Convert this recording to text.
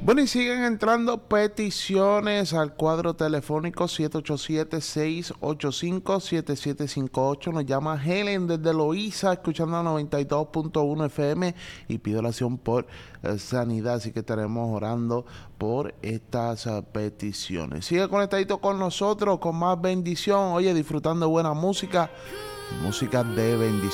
Bueno, y siguen entrando peticiones al cuadro telefónico 787-685-7758. Nos llama Helen desde Loíza, escuchando 92.1 FM y pide oración por sanidad. Así que estaremos orando por estas peticiones. Sigue conectadito con nosotros, con más bendición. Oye, disfrutando de buena música, música de bendición.